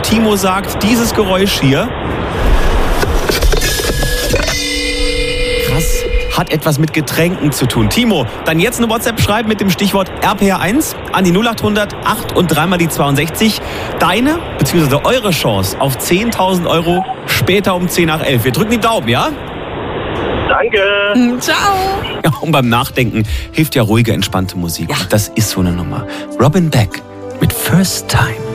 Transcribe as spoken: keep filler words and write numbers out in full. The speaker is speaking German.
Timo sagt, dieses Geräusch hier, krass, hat etwas mit Getränken zu tun. Timo, dann jetzt eine WhatsApp schreiben mit dem Stichwort R P R eins an die null acht hundert acht und dreimal die zweiundsechzig. Deine bzw. eure Chance auf zehntausend Euro später um zehn nach elf. Wir drücken die Daumen, ja? Danke. Ciao. Ja, und beim Nachdenken hilft ja ruhige, entspannte Musik. Ja. Das ist so eine Nummer. Robin Beck mit First Time.